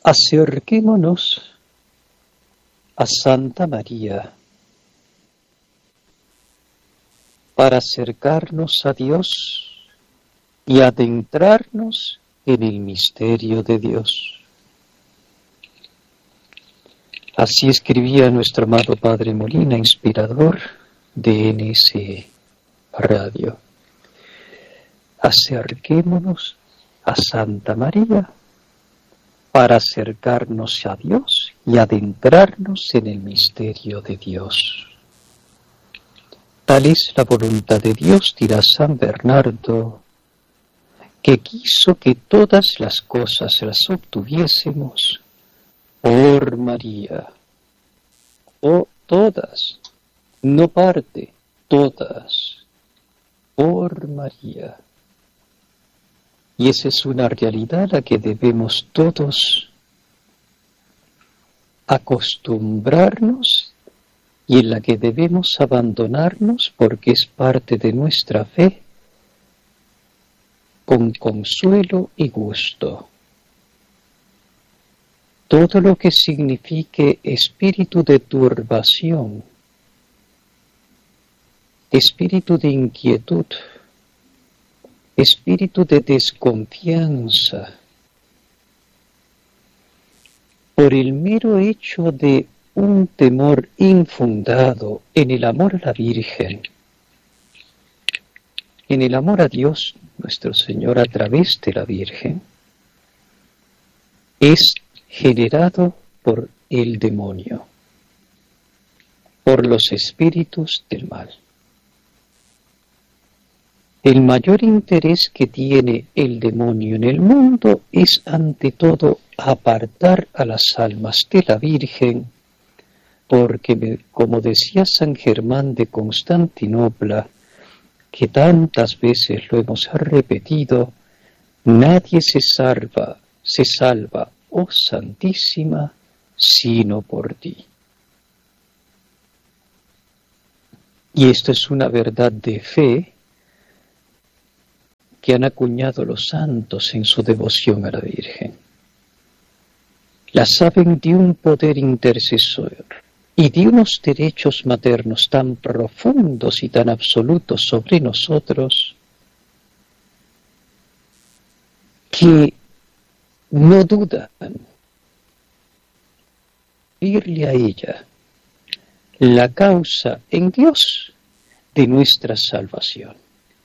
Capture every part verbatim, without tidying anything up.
Acerquémonos a Santa María para acercarnos a Dios y adentrarnos en el misterio de Dios. Así escribía nuestro amado Padre Molina, inspirador de N S E Radio. Acerquémonos a Santa María para acercarnos a Dios y adentrarnos en el misterio de Dios. Tal es la voluntad de Dios, dirá San Bernardo, que quiso que todas las cosas las obtuviésemos por María. O todas, no parte, todas, por María. Y esa es una realidad a la que debemos todos acostumbrarnos y en la que debemos abandonarnos porque es parte de nuestra fe con consuelo y gusto. Todo lo que signifique espíritu de turbación, espíritu de inquietud, espíritu de desconfianza, por el mero hecho de un temor infundado en el amor a la Virgen, en el amor a Dios, nuestro Señor, a través de la Virgen, es generado por el demonio, por los espíritus del mal. El mayor interés que tiene el demonio en el mundo es, ante todo, apartar a las almas de la Virgen, porque, como decía San Germán de Constantinopla, que tantas veces lo hemos repetido, nadie se salva, se salva, oh Santísima, sino por ti. Y esto es una verdad de fe que han acuñado los santos en su devoción a la Virgen. La saben de un poder intercesor y de unos derechos maternos tan profundos y tan absolutos sobre nosotros que no dudan pedirle a ella la causa en Dios de nuestra salvación.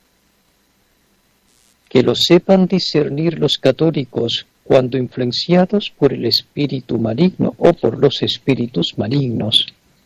Que lo sepan discernir los católicos cuando, influenciados por el espíritu maligno o por los espíritus malignos,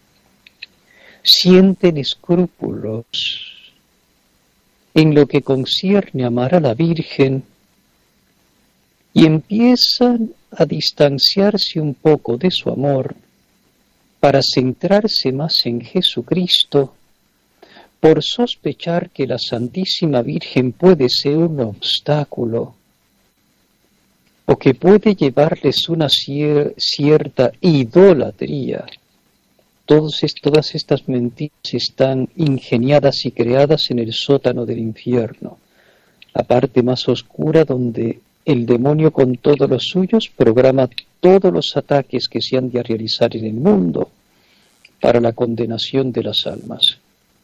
sienten escrúpulos en lo que concierne a amar a la Virgen y empiezan a distanciarse un poco de su amor para centrarse más en Jesucristo, por sospechar que la Santísima Virgen puede ser un obstáculo o que puede llevarles una cier- cierta idolatría. Todos est- todas estas mentiras están ingeniadas y creadas en el sótano del infierno, la parte más oscura donde el demonio con todos los suyos programa todos los ataques que se han de realizar en el mundo para la condenación de las almas.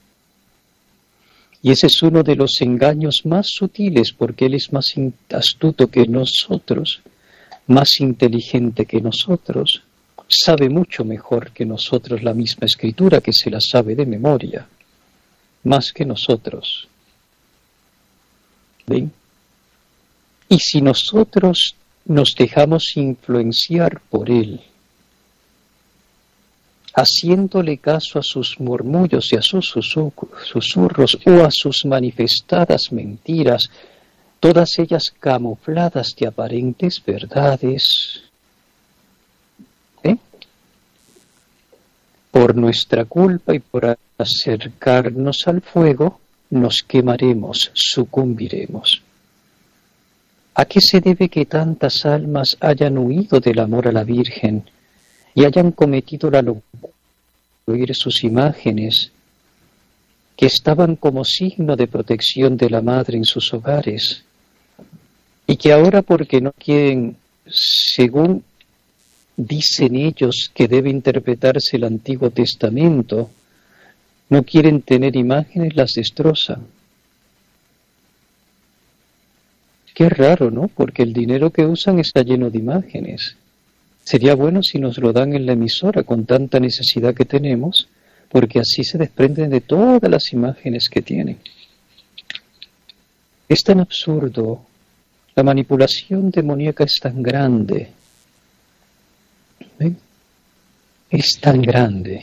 Y ese es uno de los engaños más sutiles, porque él es más astuto que nosotros, más inteligente que nosotros, sabe mucho mejor que nosotros la misma Escritura, que se la sabe de memoria, más que nosotros. ¿Ven? Y si nosotros nos dejamos influenciar por él, haciéndole caso a sus murmullos y a sus susurros o a sus manifestadas mentiras, todas ellas camufladas de aparentes verdades, ¿eh? Por nuestra culpa y por acercarnos al fuego, nos quemaremos, sucumbiremos. ¿A qué se debe que tantas almas hayan huido del amor a la Virgen y hayan cometido la locura de oír sus imágenes que estaban como signo de protección de la Madre en sus hogares, y que ahora, porque no quieren, según dicen ellos que debe interpretarse el Antiguo Testamento, no quieren tener imágenes, las destrozan. Qué raro, ¿no? Porque el dinero que usan está lleno de imágenes. Sería bueno si nos lo dan en la emisora con tanta necesidad que tenemos, porque así se desprenden de todas las imágenes que tienen. Es tan absurdo, la manipulación demoníaca es tan grande, ¿ven? Es tan grande,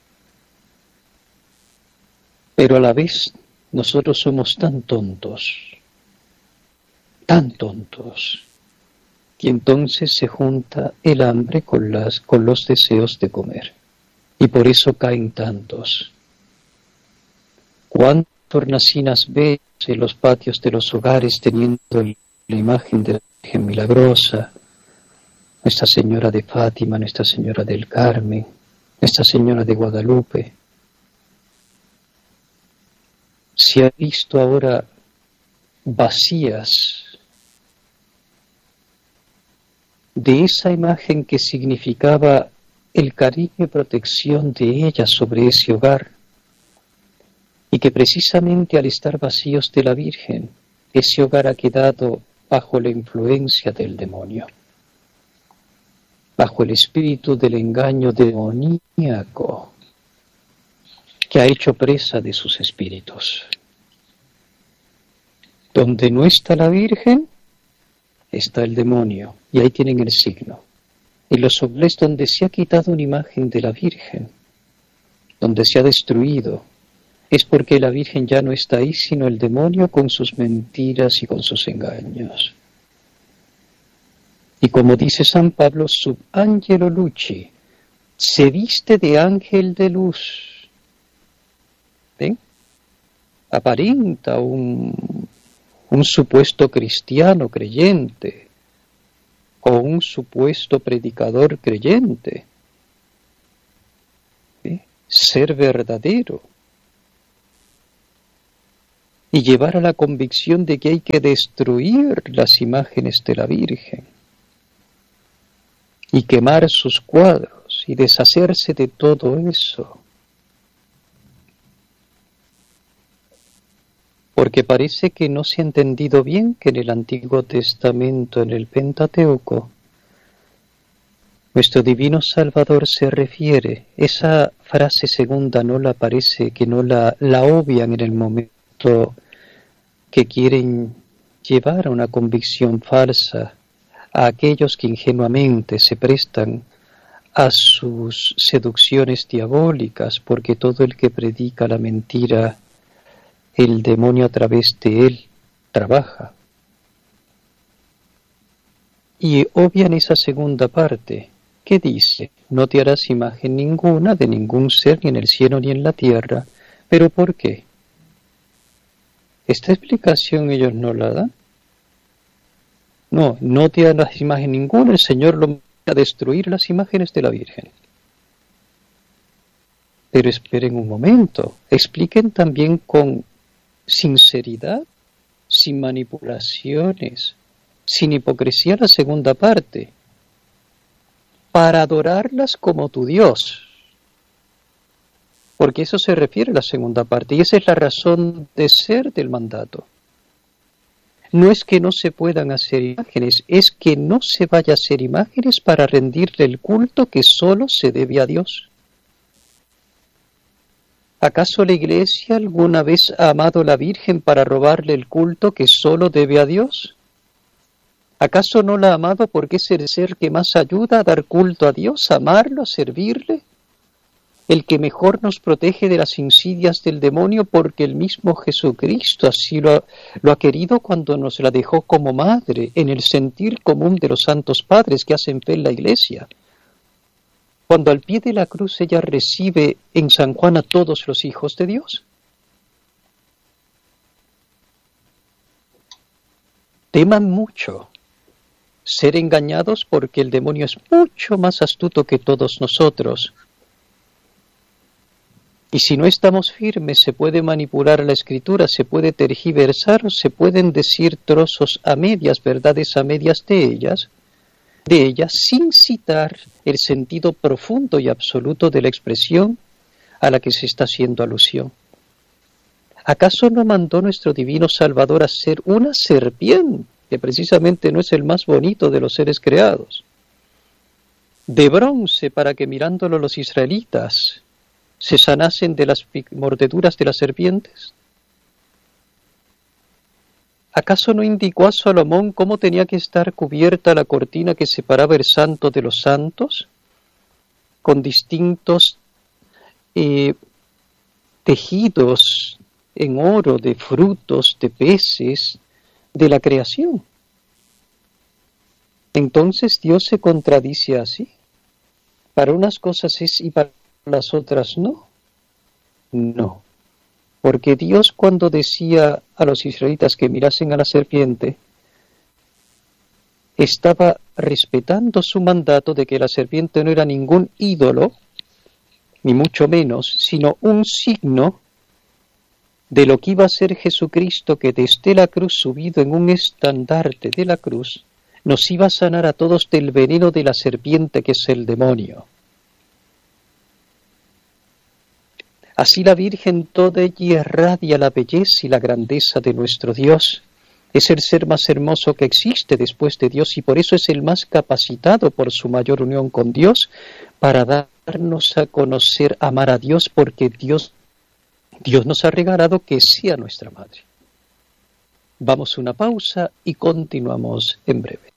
pero a la vez nosotros somos tan tontos, tan tontos, que entonces se junta el hambre con, las, con los deseos de comer, y por eso caen tantos. ¿Cuántas hornacinas ves en los patios de los hogares teniendo la imagen de la Virgen Milagrosa, Nuestra Señora de Fátima, Nuestra Señora del Carmen, Nuestra Señora de Guadalupe? Se ha visto ahora vacías de esa imagen que significaba el cariño y protección de ella sobre ese hogar, y que precisamente al estar vacíos de la Virgen, ese hogar ha quedado bajo la influencia del demonio, bajo el espíritu del engaño demoníaco que ha hecho presa de sus espíritus. Donde no está la Virgen, está el demonio, y ahí tienen el signo. En los obleas donde se ha quitado una imagen de la Virgen, donde se ha destruido, es porque la Virgen ya no está ahí, sino el demonio con sus mentiras y con sus engaños. Y como dice San Pablo, sub angelo luci, se viste de ángel de luz. ¿Ven? Aparenta un, un supuesto cristiano creyente, o un supuesto predicador creyente. ¿Sí? Ser verdadero. Y llevar a la convicción de que hay que destruir las imágenes de la Virgen y quemar sus cuadros y deshacerse de todo eso. Porque parece que no se ha entendido bien que en el Antiguo Testamento, en el Pentateuco, nuestro Divino Salvador se refiere, esa frase segunda no la parece, que no la, la obvian en el momento que quieren llevar a una convicción falsa a aquellos que ingenuamente se prestan a sus seducciones diabólicas, porque todo el que predica la mentira, el demonio a través de él trabaja. Y obvian esa segunda parte, que dice, no te harás imagen ninguna de ningún ser, ni en el cielo ni en la tierra. ¿Pero por qué? Esta explicación ellos no la dan. No, no te harás imagen ninguna, el Señor lo va a destruir las imágenes de la Virgen. Pero esperen un momento, expliquen también con sinceridad, sin manipulaciones, sin hipocresía la segunda parte, para adorarlas como tu Dios. Porque eso se refiere a la segunda parte, y esa es la razón de ser del mandato. No es que no se puedan hacer imágenes, es que no se vaya a hacer imágenes para rendirle el culto que solo se debe a Dios. ¿Acaso la Iglesia alguna vez ha amado a la Virgen para robarle el culto que solo debe a Dios? ¿Acaso no la ha amado porque es el ser que más ayuda a dar culto a Dios, a amarlo, a servirle? El que mejor nos protege de las insidias del demonio, porque el mismo Jesucristo así lo ha, lo ha querido cuando nos la dejó como madre, en el sentir común de los santos padres que hacen fe en la Iglesia. Cuando al pie de la cruz ella recibe en San Juan a todos los hijos de Dios. Teman mucho ser engañados, porque el demonio es mucho más astuto que todos nosotros. Y si no estamos firmes, se puede manipular la Escritura, se puede tergiversar, se pueden decir trozos a medias, verdades a medias de ellas, de ella sin citar el sentido profundo y absoluto de la expresión a la que se está haciendo alusión. ¿Acaso no mandó nuestro divino Salvador a ser una serpiente, que precisamente no es el más bonito de los seres creados, de bronce, para que mirándolo los israelitas se sanasen de las mordeduras de las serpientes? ¿Acaso no indicó a Salomón cómo tenía que estar cubierta la cortina que separaba el santo de los santos, con distintos eh, tejidos en oro de frutos, de peces, de la creación? Entonces Dios se contradice así. Para unas cosas es y para las otras no. No. Porque Dios, cuando decía a los israelitas que mirasen a la serpiente, estaba respetando su mandato de que la serpiente no era ningún ídolo, ni mucho menos, sino un signo de lo que iba a ser Jesucristo, que desde la cruz, subido en un estandarte de la cruz, nos iba a sanar a todos del veneno de la serpiente, que es el demonio. Así la Virgen toda ella irradia la belleza y la grandeza de nuestro Dios. Es el ser más hermoso que existe después de Dios, y por eso es el más capacitado por su mayor unión con Dios para darnos a conocer, amar a Dios, porque Dios, Dios nos ha regalado que sea nuestra madre. Vamos a una pausa y continuamos en breve.